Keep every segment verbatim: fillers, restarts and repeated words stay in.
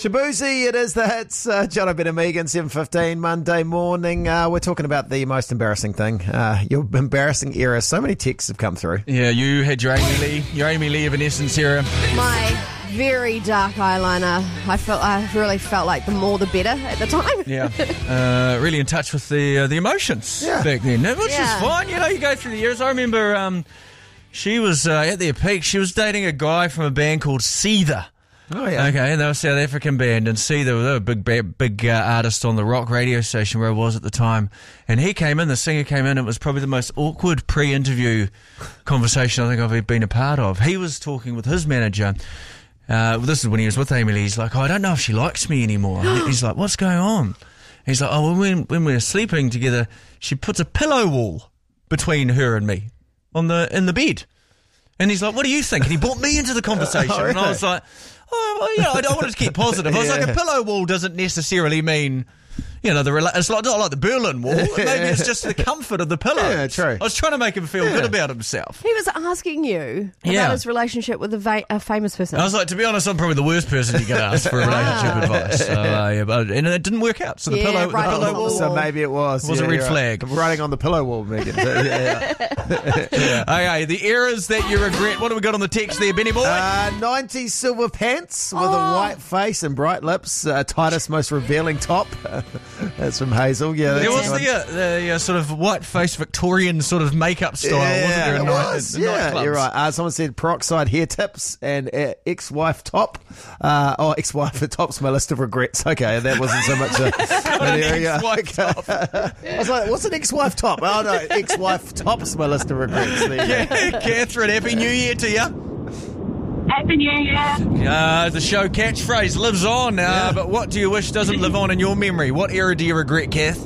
Shabuzi, it is the hits. Uh, Jono Ben and Megan, seven fifteen, Monday morning. Uh, we're talking about the most embarrassing thing. Uh, your embarrassing era. So many texts have come through. Yeah, you had your Amy Lee, your Amy Lee Evanescence era. My very dark eyeliner. I felt I really felt like the more the better at the time. Yeah, uh, really in touch with the uh, the emotions Yeah. back then, which Yeah. is fine. You know, you go through the years. I remember um, she was uh, at their peak. She was dating a guy from a band called Seether. Oh, yeah. Okay, and they were a South African band, and Seether, they were a big, big, big uh, artist on the rock radio station where I was at the time. And he came in, the singer came in, it was probably the most awkward pre-interview conversation I think I've been a part of. He was talking with his manager. Uh, this is when he was with Amy Lee. He's like, oh, I don't know if she likes me anymore. He's like, what's going on? He's like, oh, well, when, when we're sleeping together, she puts a pillow wall between her and me on the in the bed. And he's like, what do you think? And he brought me into the conversation. Oh, really? And I was like, oh, well, you know, I don't want to keep positive. I was Yeah. like, a pillow wall doesn't necessarily mean, you know, the rela- it's like, not like the Berlin Wall. Maybe it's just the comfort of the pillow. Yeah, true. I was trying to make him feel Yeah. good about himself. He was asking you Yeah. about his relationship with a, va- a famous person. I was like, to be honest, I'm probably the worst person you can ask for relationship advice. So, uh, yeah, but, and it didn't work out. So the Yeah, pillow, the right pillow on the wall. So maybe it was. Was a yeah, red you're flag. Right. Writing on the pillow wall, Megan. So, yeah, yeah. Okay, the eras that you regret. What have we got on the text there, Benny boy? Uh, nineties silver pants with Oh. a white face and bright lips. Uh, tightest, most revealing top. That's from Hazel. Yeah, that's there a was good the, uh, the uh, sort of white-faced Victorian sort of makeup style, yeah, wasn't there? In it night- was. in Yeah, nightclubs? you're right. Uh, someone said peroxide hair tips and uh, ex-wife top. Uh, oh, ex-wife tops my list of regrets. Okay, that wasn't so much a, an area. ex-wife top. I was like, what's an ex-wife top? Oh, no, ex-wife tops my list of regrets. There you go. Yeah, Catherine, Happy New Year to you. Happy New Year. Uh, the show catchphrase lives on, uh, Yeah. but what do you wish doesn't live on in your memory? What era do you regret, Kath?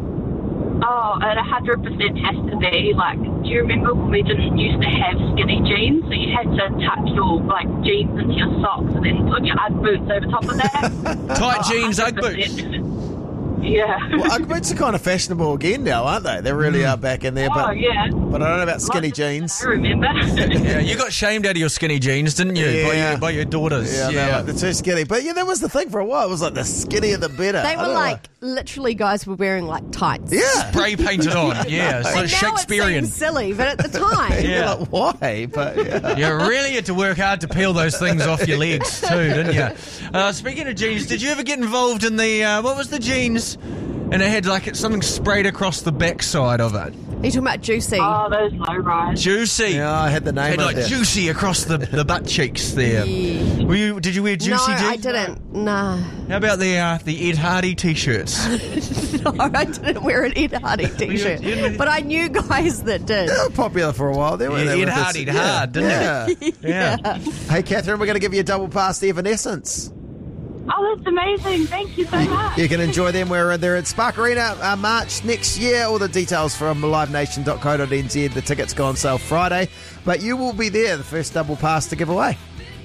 Oh, it one hundred percent has to be, like, do you remember when we didn't used to have skinny jeans? So you had to tuck your, like, jeans into your socks and then put your Ugg boots over top of that? Tight Oh, jeans, Ugg one hundred boots. percent. Yeah. Well, Ugg boots are kind of fashionable again now, aren't they? They really are back in there. oh, But, yeah. but I don't know about skinny Lots of- jeans. I remember. Yeah, you got shamed out of your skinny jeans, didn't you? By, Yeah. your, by your daughters. Yeah, they're like, they're too skinny. But yeah, that was the thing for a while. It was like the skinnier the better. they I were don't know. like, literally guys were wearing like tights. yeah. Spray painted on, yeah. So And now Shakespearean. it seems silly, but at the time, You're Yeah. like, why? But yeah. You really had to work hard to peel those things off your legs too, didn't you? Uh, speaking of jeans, did you ever get involved in the, uh, what was the jeans? And it had like something sprayed across the backside of it. are you talking about Juicy? Oh, those low rise. Juicy. Yeah, I had the name Had of like it. juicy across the, the butt cheeks there. Yeah. Were you? Did you wear juicy no, jeans? I didn't. Nah. How about the uh, the Ed Hardy t-shirts? No, I didn't wear an Ed Hardy t-shirt. you didn't- But I knew guys that did. They were popular for a while. They were, Yeah, they Ed were just- Hardy'd yeah, hard, didn't yeah. Yeah. Hey, Catherine, we're going to give you a double pass to Evanescence. Oh, that's amazing. Thank you so much. You can enjoy them. We're there at Spark Arena uh, March next year. All the details from live nation dot co dot n z. The tickets go on sale Friday. But you will be there, the first double pass to give away.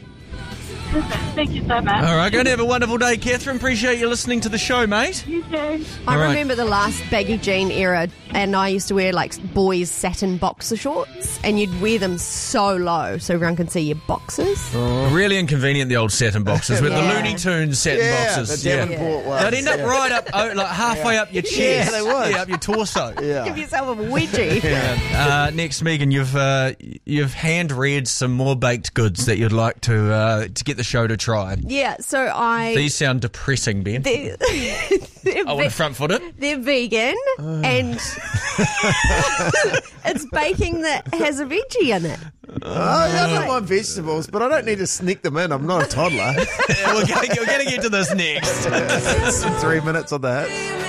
Thank you so much. All right, go and have a wonderful day, Catherine. Appreciate you listening to the show, mate. You too. I All right. remember the last baggy jean era, and I used to wear like boys' satin boxer shorts, and you'd wear them so low so everyone can see your boxers. Really inconvenient, the old satin boxes with the Yeah. Looney Tunes satin Yeah, boxes. the yeah. Davenport ones. They'd end up Yeah. right up, oh, like halfway up your chest. Yeah, they would. Yeah, up your torso. Give Yeah. yourself a wedgie. Uh, next, Megan, you've uh, you've hand read some more baked goods that you'd like to uh, to get the show to try. Yeah, so I. These sound depressing, Ben. They're, they're, I want to front foot it. they're vegan, and it's baking that has a veggie in it. Oh, yeah, I don't mind vegetables, but I don't need to sneak them in. I'm not a toddler. Yeah, we're going to get to this next. Three minutes on the hits.